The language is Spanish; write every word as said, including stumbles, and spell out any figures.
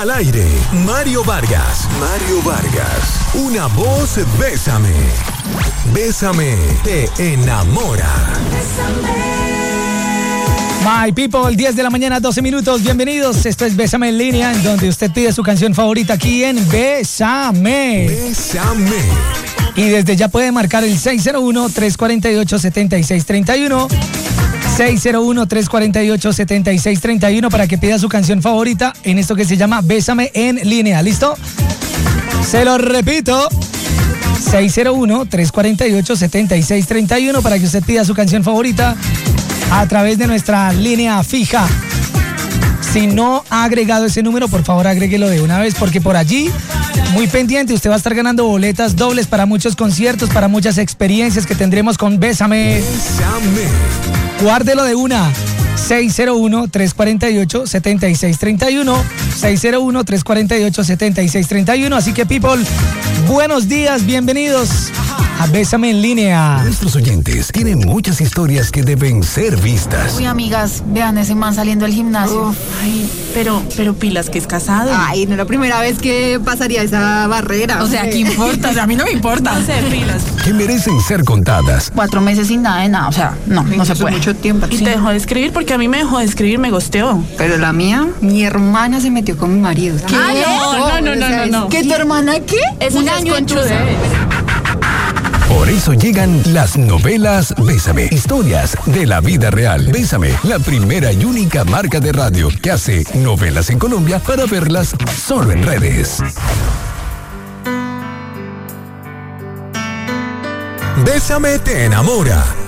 Al aire, Mario Vargas. Mario Vargas. Una voz, bésame. Bésame, te enamora. My people, diez de la mañana, doce minutos. Bienvenidos. Esto es Bésame en línea, en donde usted pide su canción favorita aquí en Bésame. Bésame. Y desde ya puede marcar el seis cero uno, tres cuatro ocho, siete seis tres uno. seis cero uno, tres cuatro ocho, siete seis tres uno para que pida su canción favorita en esto que se llama Bésame en línea. ¿Listo? Se lo repito. seis cero uno, tres cuatro ocho, siete seis tres uno para que usted pida su canción favorita a través de nuestra línea fija. Si no ha agregado ese número, por favor agréguelo de una vez, porque por allí, muy pendiente, usted va a estar ganando boletas dobles para muchos conciertos, para muchas experiencias que tendremos con Bésame. Bésame. Guárdelo de una. seis cero uno, tres cuatro ocho, siete seis tres uno. seis cero uno, tres cuatro ocho, siete seis tres uno. Así que, people, buenos días, bienvenidos a Bésame en línea. Nuestros oyentes tienen muchas historias que deben ser vistas. Uy, amigas, vean ese man saliendo del gimnasio. Uf, ay, pero, pero pilas que es casado. Ay, no es la primera vez que pasaría esa barrera. O sea, ¿qué importa? O sea, a mí no me importa. No sé, pilas. Que merecen ser contadas. Cuatro meses sin nada de nada, o sea, no, no se Eso puede. es mucho tiempo. Y Sí. te dejó de escribir porque a mí me dejó de escribir, me gosteó. Pero la mía, mi hermana se metió con mi marido. ¿Qué? Ah, no, no, no, O no, sea, no, no. ¿Que tu hermana qué? Eso Un ya es año en tu- conchudez. Por eso llegan las novelas Bésame, historias de la vida real. Bésame, la primera y única marca de radio que hace novelas en Colombia para verlas solo en redes. Bésame te enamora.